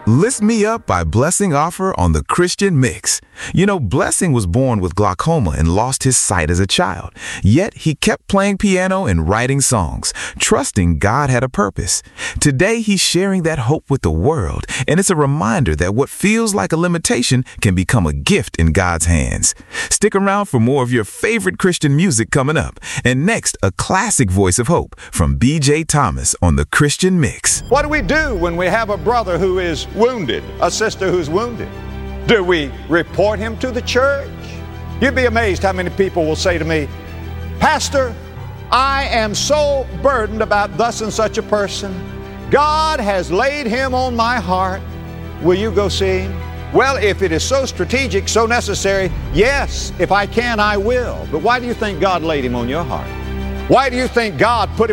Lift Me Up by Blessing Offer on the Christian Mix. You know, Blessing was born with glaucoma and lost his sight as a child. Yet he kept playing piano and writing songs, trusting God had a purpose. Today he's sharing that hope with the world, and it's a reminder that what feels like a limitation can become a gift in God's hands. Stick around for more of your favorite Christian music coming up. And next, a classic voice of hope from B.J. Thomas on the Christian Mix. What do we do when we have a brother who is wounded, a sister who's wounded? Do we report him to the church? You'd be amazed how many people will say to me, Pastor, I am so burdened about thus and such a person. God has laid him on my heart. Will you go see him? Well, if it is so strategic, so necessary, yes, if I can, I will. But why do you think God laid him on your heart? Why do you think God put him